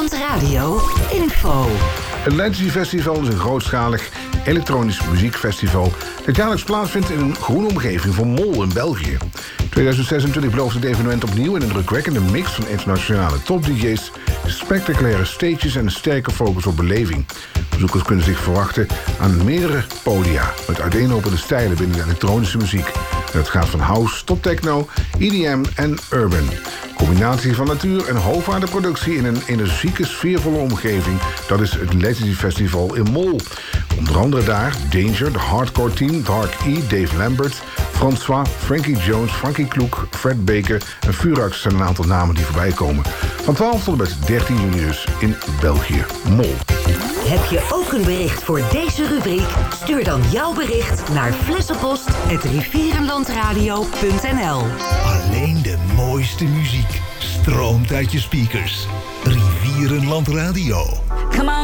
Rivierenland Radio info. Het Legacy Festival is een grootschalig elektronisch muziekfestival dat jaarlijks plaatsvindt in een groene omgeving van Mol in België. 2026 belooft het evenement opnieuw in een drukwekkende mix van internationale top-dj's, spectaculaire stages en een sterke focus op beleving. Bezoekers kunnen zich verwachten aan meerdere podia met uiteenlopende stijlen binnen de elektronische muziek. En het gaat van house tot techno, EDM en urban. Combinatie van natuur en hoogwaarde productie in een energieke, sfeervolle omgeving. Dat is het Legacy Festival in Mol. Onder andere daar Danger, de hardcore team, Dark E, Dave Lambert, François, Frankie Jones, Frankie Kloek, Fred Baker en Furax zijn een aantal namen die voorbij komen. Van 12 tot en met 13 juni dus in België. Mol. Heb je ook een bericht voor deze rubriek? Stuur dan jouw bericht naar flessenpost@rivierenlandradio.nl. Alleen de mooiste muziek stroomt uit je speakers. Rivierenland Radio. Come on.